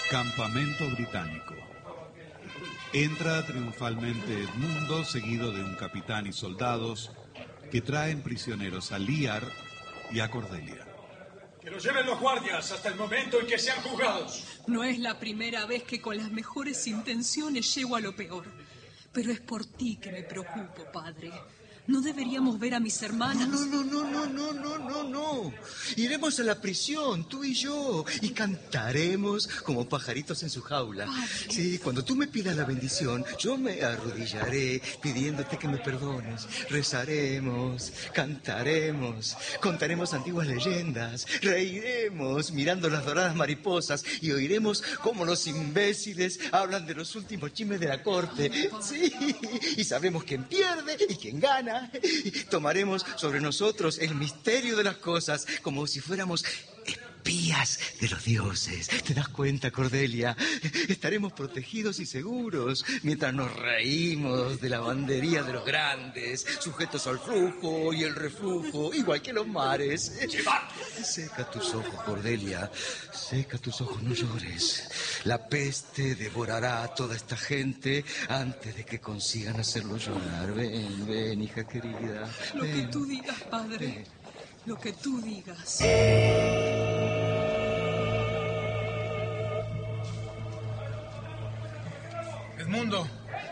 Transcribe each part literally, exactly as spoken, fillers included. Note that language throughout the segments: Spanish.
Campamento británico. Entra triunfalmente Edmundo, seguido de un capitán y soldados que traen prisioneros a Lear y a Cordelia. Que los lleven los guardias hasta el momento en que sean juzgados. No es la primera vez que con las mejores intenciones llego a lo peor. Pero es por ti que me preocupo, padre. ¿No deberíamos ver a mis hermanas? No, no, no, no, no, no, no, no. Iremos a la prisión, tú y yo, y cantaremos como pajaritos en su jaula. Padre. Sí, cuando tú me pidas la bendición, yo me arrodillaré pidiéndote que me perdones. Rezaremos, cantaremos, contaremos antiguas leyendas, reiremos mirando las doradas mariposas y oiremos cómo los imbéciles hablan de los últimos chismes de la corte. Sí, y sabemos quién pierde y quién gana. Tomaremos sobre nosotros el misterio de las cosas como si fuéramos espías de los dioses. ¿Te das cuenta, Cordelia? Estaremos protegidos y seguros mientras nos reímos de la bandería de los grandes, sujetos al flujo y el reflujo, igual que los mares. Seca tus ojos, Cordelia. Seca tus ojos, no llores. La peste devorará a toda esta gente antes de que consigan hacerlo llorar. Ven, ven, hija querida. Lo ven. que tú digas, padre. Ven. Lo que tú digas. Edmundo,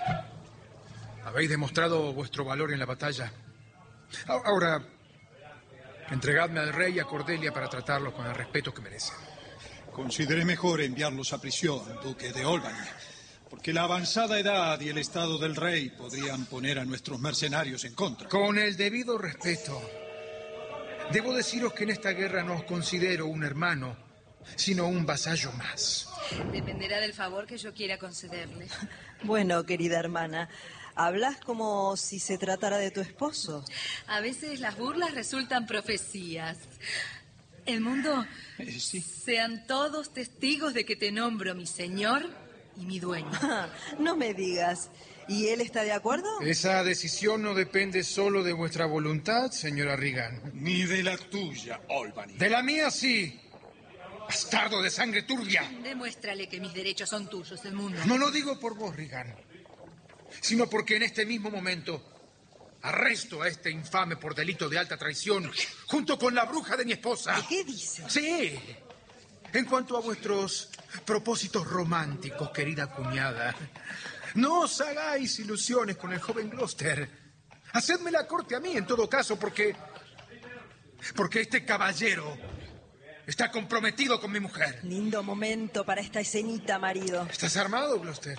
habéis demostrado vuestro valor en la batalla. Ahora, entregadme al rey y a Cordelia para tratarlos con el respeto que merecen. Consideré mejor enviarlos a prisión, duque de Albany, porque la avanzada edad y el estado del rey podrían poner a nuestros mercenarios en contra. Con el debido respeto, debo deciros que en esta guerra no os considero un hermano, sino un vasallo más. Dependerá del favor que yo quiera concederle. Bueno, querida hermana, hablas como si se tratara de tu esposo. A veces las burlas resultan profecías. Edmundo, eh, sí. Sean todos testigos de que te nombro mi señor y mi dueño. No me digas. ¿Y él está de acuerdo? Esa decisión no depende solo de vuestra voluntad, señora Regan. Ni de la tuya, Albany. De la mía, sí. Bastardo de sangre turbia. Demuéstrale que mis derechos son tuyos, Edmundo. No lo digo por vos, Regan, sino porque en este mismo momento arresto a este infame por delito de alta traición junto con la bruja de mi esposa. ¿Qué dice? Sí. En cuanto a vuestros propósitos románticos, querida cuñada, no os hagáis ilusiones con el joven Gloucester. Hacedme la corte a mí, en todo caso, porque... porque este caballero está comprometido con mi mujer. Lindo momento para esta escenita, marido. ¿Estás armado, Gloucester?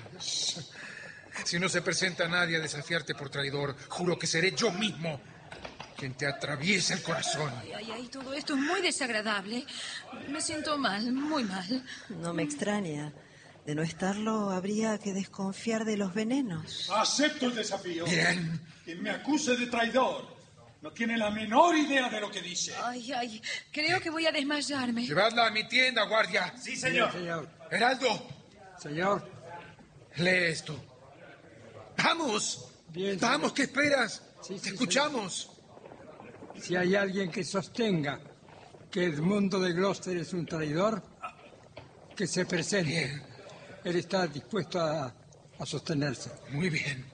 Si no se presenta nadie a desafiarte por traidor, juro que seré yo mismo quien te atraviese el corazón. Ay, ay, ay, todo esto es muy desagradable. Me siento mal, muy mal. No me extraña. De no estarlo, habría que desconfiar de los venenos. Acepto el desafío. Bien. Quien me acuse de traidor no tiene la menor idea de lo que dice. Ay, ay, creo que voy a desmayarme. Llevadla a mi tienda, guardia. Sí, señor. Sí, señor. Heraldo. Señor. Lee esto. ¡Vamos! Bien, ¡Vamos! señor. ¿Qué esperas? Sí, Te sí, escuchamos. Si hay alguien que sostenga que Edmundo de Gloucester es un traidor, que se presente. Bien. Él está dispuesto a, a sostenerse. Muy bien.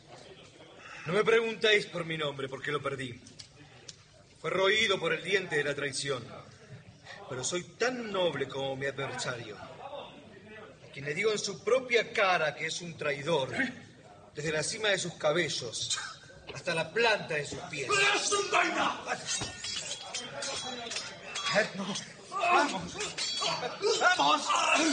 No me preguntéis por mi nombre, porque lo perdí. Fue roído por el diente de la traición. Pero soy tan noble como mi adversario, quien le digo en su propia cara que es un traidor, desde la cima de sus cabellos hasta la planta de sus pies. ¡Es un vaina! ¡Vamos! ¡Vamos!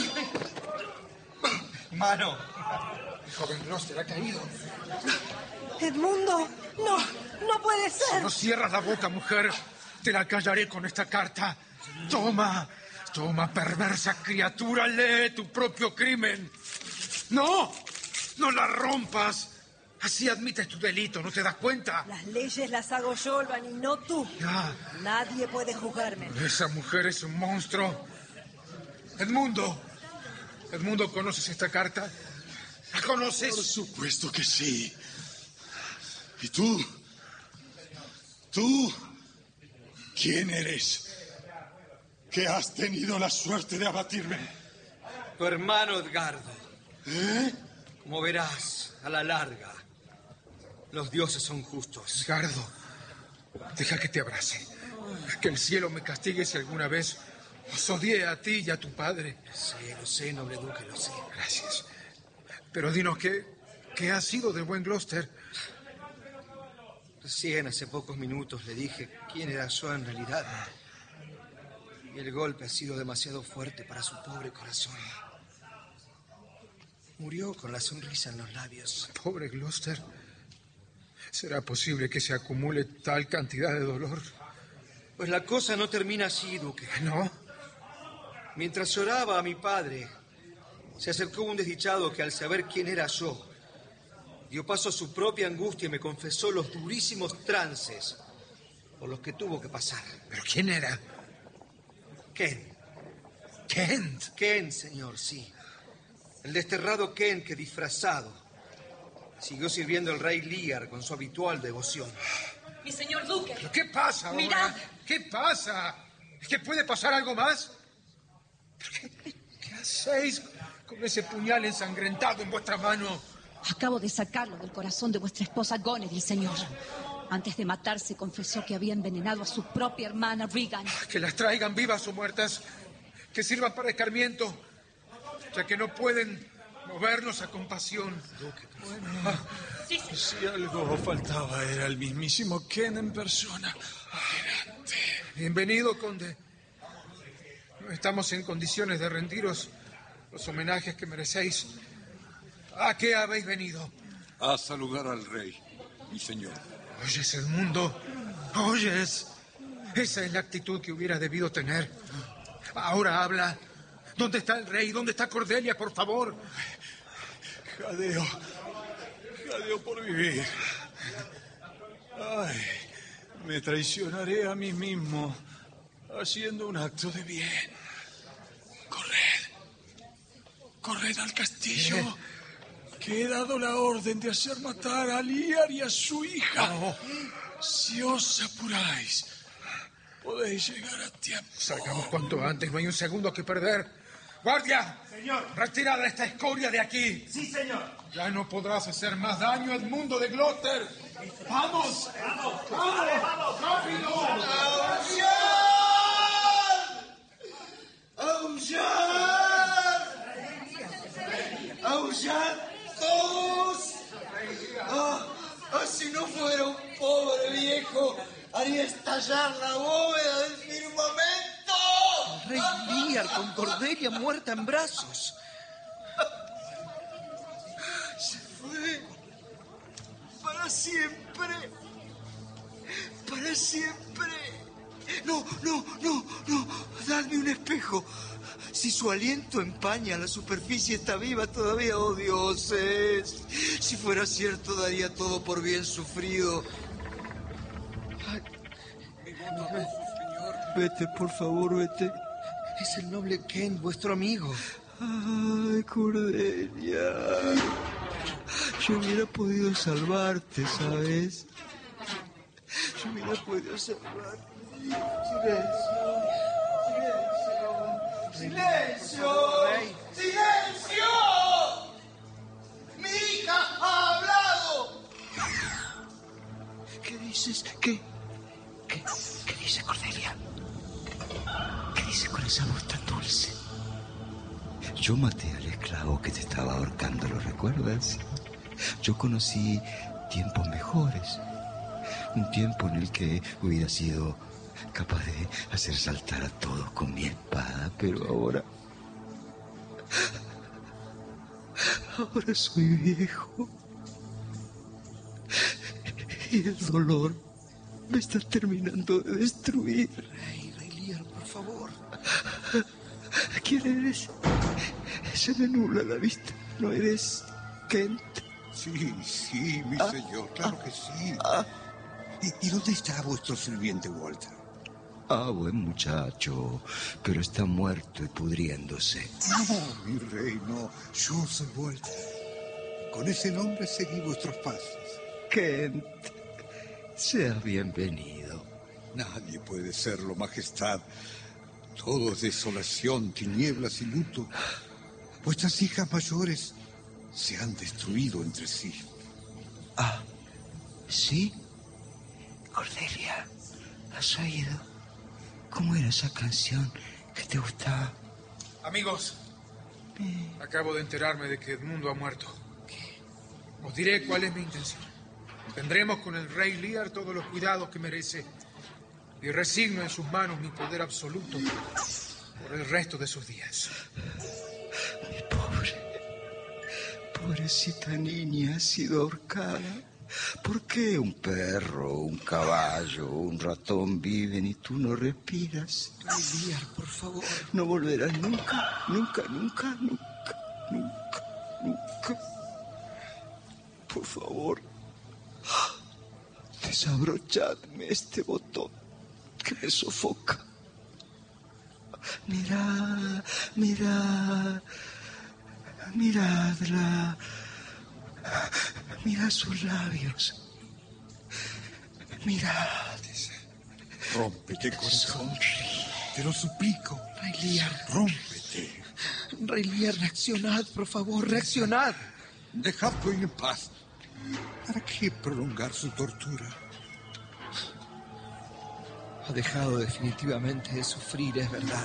¡Mano! El joven Gloucester ha caído. Edmundo, no, no puede Si ser. no cierras la boca, mujer, te la callaré con esta carta. Toma, toma, perversa criatura, lee tu propio crimen. ¡No! ¡No la rompas! Así admites tu delito, ¿no te das cuenta? Las leyes las hago yo, Albany, y no tú. Ya. Nadie puede juzgarme. Esa mujer es un monstruo. Edmundo. Edmundo, ¿conoces esta carta? ¿La conoces? Por supuesto que sí. ¿Y tú? ¿Tú? ¿Quién eres? ¿Que has tenido la suerte de abatirme? Tu hermano Edgardo. ¿Eh? Como verás, a la larga, los dioses son justos. Edgardo, deja que te abrace. Que el cielo me castigue si alguna vez os odié a ti y a tu padre. Lo sé, lo sé, noble duque, lo sé. Gracias. Pero dinos, ¿qué, qué ha sido del buen Gloucester? Recién hace pocos minutos le dije quién era yo en realidad. Y el golpe ha sido demasiado fuerte para su pobre corazón. Murió con la sonrisa en los labios. Pobre Gloucester. ¿Será posible que se acumule tal cantidad de dolor? Pues la cosa no termina así, duque. ¿No? Mientras lloraba a mi padre, se acercó un desdichado que al saber quién era yo, dio paso a su propia angustia y me confesó los durísimos trances por los que tuvo que pasar. ¿Pero quién era? Ken. ¿Kent? Ken, señor, sí. El desterrado Ken que, disfrazado, siguió sirviendo al rey Lear con su habitual devoción. Mi señor duque. ¿Pero qué pasa ahora? Mirad. ¿Qué pasa? ¿Es que puede pasar algo más? ¿Pero qué, qué hacéis con ese puñal ensangrentado en vuestra mano? Acabo de sacarlo del corazón de vuestra esposa Gonedil, señor. Antes de matarse, confesó que había envenenado a su propia hermana Regan. Que las traigan vivas o muertas. Que sirvan para escarmiento. Ya que no pueden movernos a compasión. Bueno, Ah, Sí, señor. si algo faltaba era el mismísimo Ken en persona. Adelante. bienvenido, conde. No estamos en condiciones de rendiros los homenajes que merecéis. ¿A qué habéis venido? A saludar al rey, mi señor. ¿Oyes, Edmundo? ¿Oyes? Esa es la actitud que hubiera debido tener. Ahora habla. ¿Dónde está el rey? ¿Dónde está Cordelia, por favor? Jadeo. Jadeo por vivir. Ay, me traicionaré a mí mismo haciendo un acto de bien. Corred. Corred al castillo. ¿Qué? Que he dado la orden de hacer matar a Lear y a su hija. No. Si os apuráis, podéis llegar a tiempo. Salgamos cuanto antes, no hay un segundo que perder. ¡Guardia! Señor. ¡Retirad esta escoria de aquí! Sí, señor. Ya no podrás hacer más daño al mundo de Gloucester. ¡Vamos! ¡Vamos! ¡Vamos! ¡Vamos! ¡Rápido! ¡Aullar! ¡Aullar todos! ¡Ah! ¡Ah, si no fuera un pobre viejo, haría estallar la bóveda del firmamento! Rey Lear con Cordelia muerta en brazos. Se fue. Para siempre. Para siempre. No, no, no, no. Dadme un espejo. Si su aliento empaña la superficie, está viva todavía, oh dioses. Si fuera cierto, daría todo por bien sufrido. Ay, No, señor. vete, por favor, vete. Es el noble Ken, vuestro amigo. Ay, Cordelia. Yo hubiera podido salvarte, ¿sabes? Yo hubiera podido salvarte. Silencio. ¡Silencio! ¡Silencio! ¡Mi hija ha hablado! ¿Qué dices? ¿Qué? ¿Qué, qué dice Cordelia? ¿Qué dice con esa voz tan dulce? Yo maté al esclavo que te estaba ahorcando, ¿lo recuerdas? Yo conocí tiempos mejores. Un tiempo en el que hubiera sido capaz de hacer saltar a todos con mi espada, pero ahora... Ahora soy viejo. Y el dolor me está terminando de destruir. Rey, Rey Lear, por favor. ¿Quién eres? Se me nubla la vista. ¿No eres Kent? Sí, sí, mi Ah, señor, claro que sí. Ah, ¿Y, y dónde está vuestro sirviente Walter? ah, buen muchacho, pero está muerto y pudriéndose. No, mi rey, no. Yo soy Walter. Con ese nombre seguí vuestros pasos. Kent, sea bienvenido. Nadie puede serlo, majestad. Todo es desolación, tinieblas y luto. Vuestras hijas mayores se han destruido entre sí. Ah, ¿sí? Cordelia, ¿has oído? ¿Cómo era esa canción que te gustaba? Amigos, acabo de enterarme de que Edmundo ha muerto. ¿Qué? Os diré cuál es mi intención. Tendremos con el rey Lear todos los cuidados que merece y resigno en sus manos mi poder absoluto por el resto de sus días. Mi pobre, pobrecita niña ha sido ahorcada. ¿Por qué un perro, un caballo, un ratón viven y tú no respiras? Rey Lear, por favor. No volverás nunca, nunca, nunca, nunca, nunca, nunca. Por favor, desabrochadme este botón que me sofoca. Mirad, mirad, miradla. Mirad sus labios. Mirad. Rómpete, corazón. Sonríe. Te lo suplico. Rey Lear. Rómpete. Rey Lear, reaccionad, por favor, reaccionad. Dejadlo en paz. ¿Para qué prolongar su tortura? Ha dejado definitivamente de sufrir, es verdad.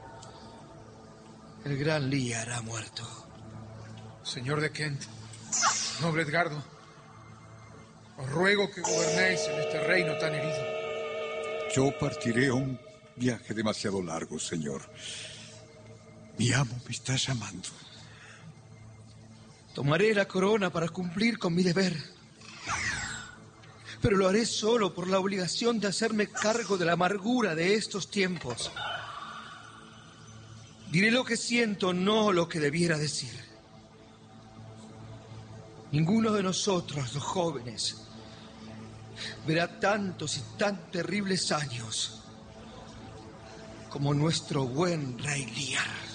El gran Lear ha muerto. Señor de Kent, noble Edgardo, os ruego que gobernéis en este reino tan herido. Yo partiré a un viaje demasiado largo, señor. Mi amo me está llamando. Tomaré la corona para cumplir con mi deber. Pero lo haré solo por la obligación de hacerme cargo de la amargura de estos tiempos. Diré lo que siento, no lo que debiera decir. Ninguno de nosotros, los jóvenes, verá tantos y tan terribles años como nuestro buen rey Lear.